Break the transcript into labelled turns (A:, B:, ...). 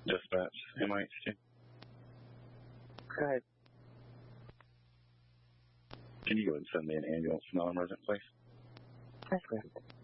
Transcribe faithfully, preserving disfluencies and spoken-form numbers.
A: Dispatch, M I H Q.
B: Go ahead.
A: Can you go ahead and send me an ambulance non-emergent, please?
B: That's good.